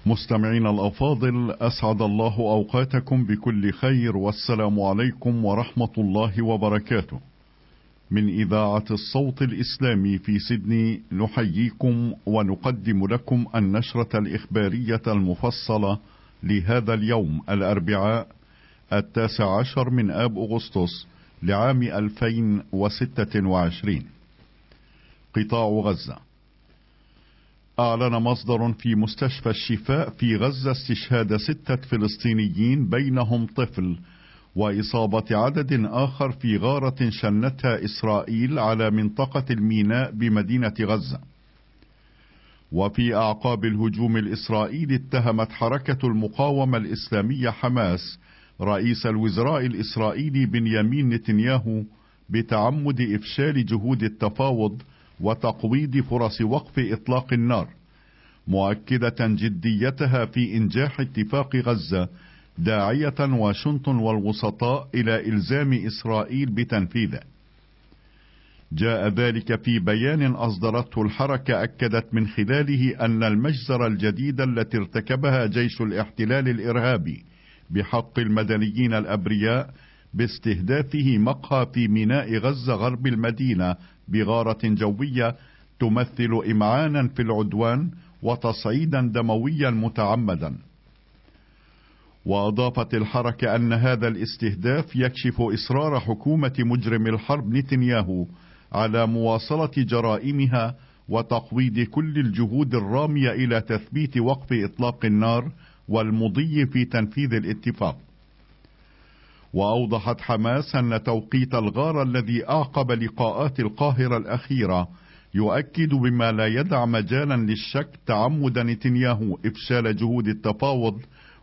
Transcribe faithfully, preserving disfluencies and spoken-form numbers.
مستمعين الأفاضل، أسعد الله أوقاتكم بكل خير، والسلام عليكم ورحمة الله وبركاته. من إذاعة الصوت الإسلامي في سيدني نحييكم ونقدم لكم النشرة الإخبارية المفصلة لهذا اليوم الأربعاء التاسع عشر من آب أغسطس لعام ألفين وستة وعشرين. قطاع غزة. أعلن مصدر في مستشفى الشفاء في غزة استشهاد ستة فلسطينيين بينهم طفل، وإصابة عدد آخر في غارة شنتها إسرائيل على منطقة الميناء بمدينة غزة. وفي أعقاب الهجوم الإسرائيلي اتهمت حركة المقاومة الإسلامية حماس رئيس الوزراء الإسرائيلي بنيامين نتنياهو بتعمد إفشال جهود التفاوض وتقويض فرص وقف إطلاق النار، مؤكدة جديتها في إنجاح اتفاق غزة، داعية واشنطن والوسطاء إلى إلزام إسرائيل بتنفيذه. جاء ذلك في بيان أصدرته الحركة أكدت من خلاله أن المجزرة الجديدة التي ارتكبها جيش الاحتلال الإرهابي بحق المدنيين الأبرياء باستهدافه مقهى في ميناء غزة غرب المدينة بغارة جوية تمثل إمعانا في العدوان وتصعيدا دمويا متعمدا. وأضافت الحركة أن هذا الاستهداف يكشف إصرار حكومة مجرم الحرب نتنياهو على مواصلة جرائمها وتقويض كل الجهود الرامية إلى تثبيت وقف إطلاق النار والمضي في تنفيذ الاتفاق. وأوضحت حماس أن توقيت الغارة الذي أعقب لقاءات القاهرة الأخيرة يؤكد بما لا يدع مجالا للشك تعمد نتنياهو إفشال جهود التفاوض